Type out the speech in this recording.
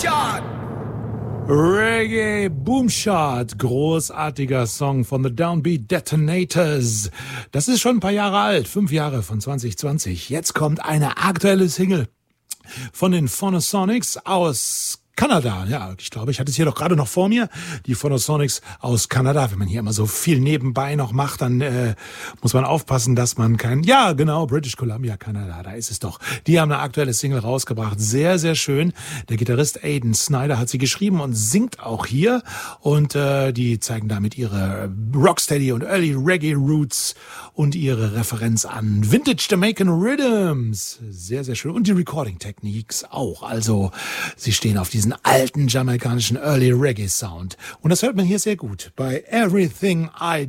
Reggae Boomshot, großartiger Song von The Downbeat Detonators. Das ist schon ein paar Jahre alt, 5 Jahre von 2020. Jetzt kommt eine aktuelle Single von den Phonosonics aus Kanada. Ja, ich glaube, ich hatte es hier doch gerade noch vor mir. Die Phonosonics aus Kanada. Wenn man hier immer so viel nebenbei noch macht, dann muss man aufpassen, dass man Ja, genau, British Columbia, Kanada, da ist es doch. Die haben eine aktuelle Single rausgebracht. Sehr, sehr schön. Der Gitarrist Aidan Snyder hat sie geschrieben und singt auch hier. Und die zeigen damit ihre Rocksteady und Early Reggae Roots und ihre Referenz an Vintage Jamaican Rhythms. Sehr, sehr schön. Und die Recording Techniques auch. Also, sie stehen auf diesen alten jamaikanischen Early Reggae Sound. Und das hört man hier sehr gut bei Everything I